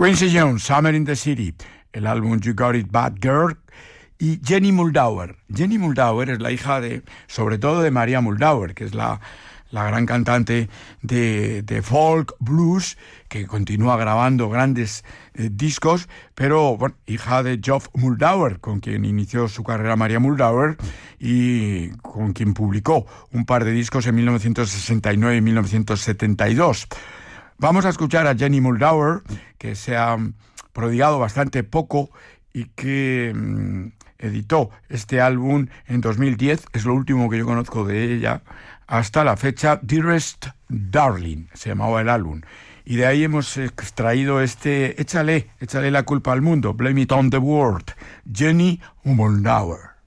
Quincy Jones, Summer in the City, el álbum You Got It Bad Girl, y Jenny Muldaur. Jenny Muldaur es la hija sobre todo de María Muldaur, que es la gran cantante de folk blues, que continúa grabando grandes discos, pero bueno, hija de Geoff Muldaur, con quien inició su carrera María Muldaur y con quien publicó un par de discos en 1969 y 1972. Vamos a escuchar a Jenny Muldaur, que se ha prodigado bastante poco y que editó este álbum en 2010, es lo último que yo conozco de ella, hasta la fecha. Dearest Darling se llamaba el álbum, y de ahí hemos extraído échale la culpa al mundo, Blame It on the World, Jenny Muldaur.